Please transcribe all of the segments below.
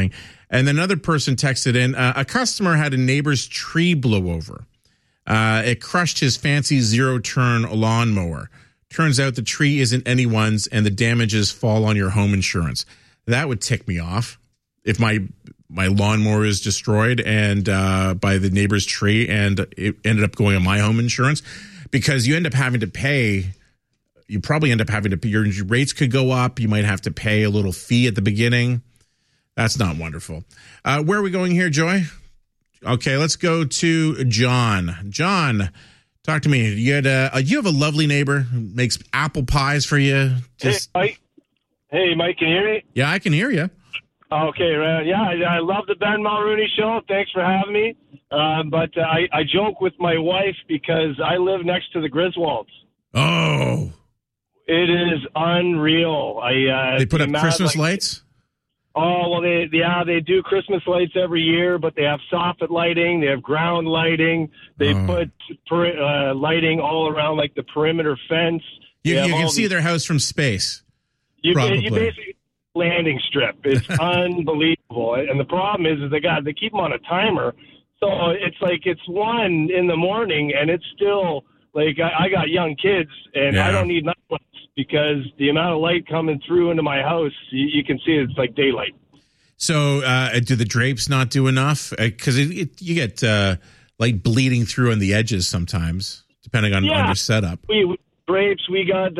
thing. And another person texted in, a customer had a neighbor's tree blow over. It crushed his fancy zero-turn lawnmower. Turns out the tree isn't anyone's, and the damages fall on your home insurance. That would tick me off if my lawnmower is destroyed and by the neighbor's tree, and it ended up going on my home insurance, because you end up having to pay. You probably end up having to pay. Your rates could go up. You might have to pay a little fee at the beginning. That's not wonderful. Where are we going here, Joy? Okay, let's go to John. John, talk to me. You have a lovely neighbor who makes apple pies for you. Hey, Mike. Hey, Mike, can you hear me? Yeah, I can hear you. Okay, I love the Ben Mulrooney show. Thanks for having me. But I joke with my wife because I live next to the Griswolds. Oh. It is unreal. They put up Christmas lights? Oh, well, they do Christmas lights every year, but they have soffit lighting. They have ground lighting. They put lighting all around, like the perimeter fence. You can see their house from space. You basically landing strip. It's unbelievable. And the problem is they keep them on a timer. So it's like it's 1 a.m, and it's still like I got young kids, and I don't need night lights because the amount of light coming through into my house, you can see it's like daylight. So do the drapes not do enough? Because you get light bleeding through on the edges sometimes, depending on your setup. Drapes, we got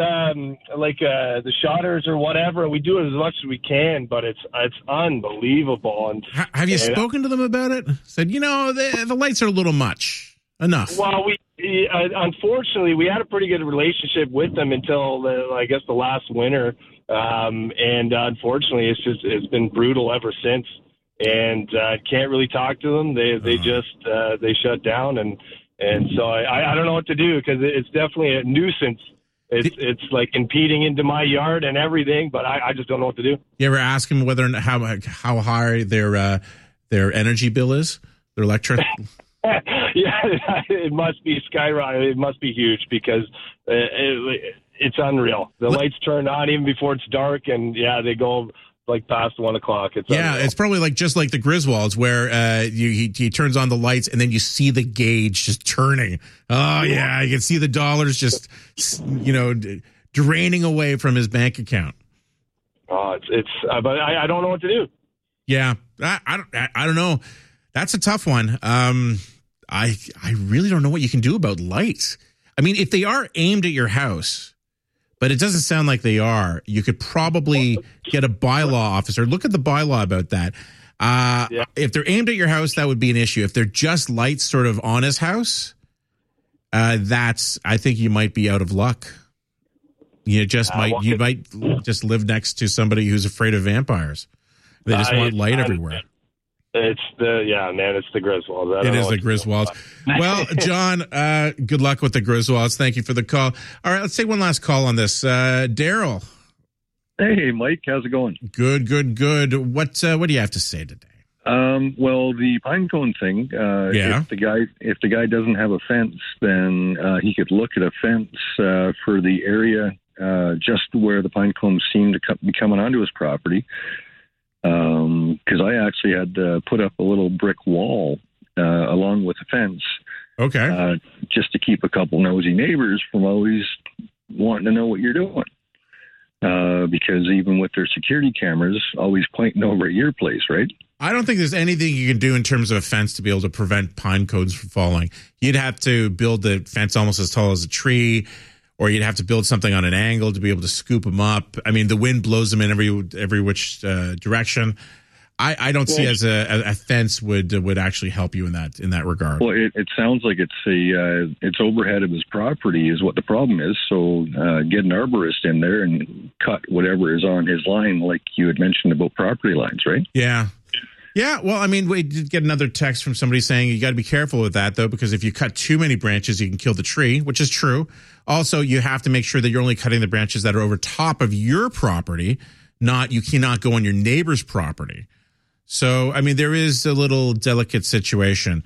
the shotters or whatever. We do it as much as we can, but it's unbelievable. And have you spoken to them about it? Said, the lights are a little much. Enough. Well, unfortunately, we had a pretty good relationship with them until the last winter, and unfortunately, it's been brutal ever since. And can't really talk to them. They shut down, and so I don't know what to do because it's definitely a nuisance. It's like impeding into my yard and everything, but I just don't know what to do. You ever ask them how high their energy bill is, their electric? Yeah, it must be skyrocketing. It must be huge because it's unreal. The lights turn on even before it's dark, and they go like past 1 o'clock. It's unreal. It's probably just like the Griswolds, where he turns on the lights and then you see the gauge just turning. Oh yeah, you can see the dollars just draining away from his bank account. Oh, but I don't know what to do. Yeah, I don't know. That's a tough one. I really don't know what you can do about lights. I mean, if they are aimed at your house, but it doesn't sound like they are, you could probably get a bylaw officer. Look at the bylaw about that. If they're aimed at your house, that would be an issue. If they're just lights sort of on his house, I think you might be out of luck. You might just live next to somebody who's afraid of vampires. They just want light everywhere. It's the Griswolds. It is the Griswolds. Well, John, good luck with the Griswolds. Thank you for the call. All right, let's take one last call on this. Daryl. Hey, Mike, how's it going? Good. What do you have to say today? Well, the pine cone thing. If the guy doesn't have a fence, then he could look at a fence for the area just where the pine cones seem to be coming onto his property. Because I actually had to put up a little brick wall along with the fence. Okay. Just to keep a couple nosy neighbors from always wanting to know what you're doing. Because even with their security cameras always pointing over at your place, right? I don't think there's anything you can do in terms of a fence to be able to prevent pine cones from falling. You'd have to build the fence almost as tall as a tree, or you'd have to build something on an angle to be able to scoop them up. I mean, the wind blows them in every which direction. I don't see as a fence would actually help you in that regard. Well, it sounds like it's overhead of his property is what the problem is. So get an arborist in there and cut whatever is on his line, like you had mentioned about property lines, right? Yeah. Yeah, well, I mean, we did get another text from somebody saying you got to be careful with that, though, because if you cut too many branches, you can kill the tree, which is true. Also, you have to make sure that you're only cutting the branches that are over top of your property, you cannot go on your neighbor's property. So, I mean, there is a little delicate situation.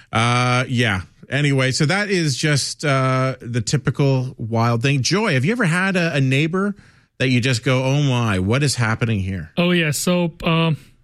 Anyway, so that is just the typical wild thing. Joy, have you ever had a neighbor that you just go, oh my, what is happening here? Oh, yeah. So